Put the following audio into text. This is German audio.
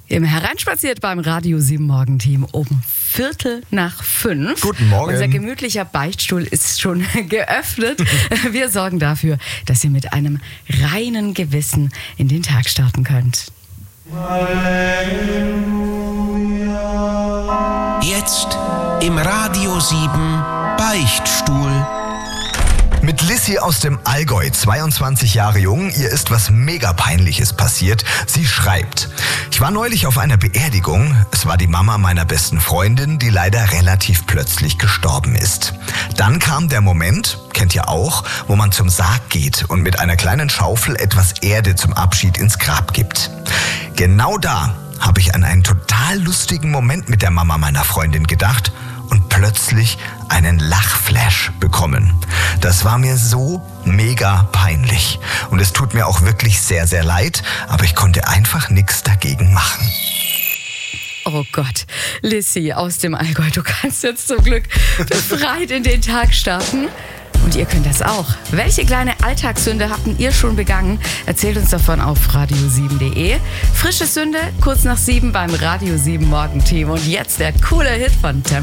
Im Hereinspaziert beim Radio 7 Morgenteam um 4:45. Guten Morgen. Unser gemütlicher Beichtstuhl ist schon geöffnet. Wir sorgen dafür, dass ihr mit einem reinen Gewissen in den Tag starten könnt. Jetzt im Radio 7 Beichtstuhl. Mit Lissy aus dem Allgäu, 22 Jahre jung, ihr ist was mega Peinliches passiert. Sie schreibt: Ich war neulich auf einer Beerdigung. Es war die Mama meiner besten Freundin, die leider relativ plötzlich gestorben ist. Dann kam der Moment, kennt ihr auch, wo man zum Sarg geht und mit einer kleinen Schaufel etwas Erde zum Abschied ins Grab gibt. Genau da habe ich an einen total lustigen Moment mit der Mama meiner Freundin gedacht und plötzlich einen Lachflash bekommen. Das war mir so mega peinlich. Und es tut mir auch wirklich sehr, sehr leid, aber ich konnte einfach nichts dagegen machen. Oh Gott, Lissy aus dem Allgäu, du kannst jetzt zum Glück befreit in den Tag starten. Und ihr könnt das auch. Welche kleine Alltagssünde habt ihr schon begangen? Erzählt uns davon auf radio7.de. Frische Sünde, kurz nach 7 beim Radio 7 Morgenteam. Und jetzt der coole Hit von Tempo.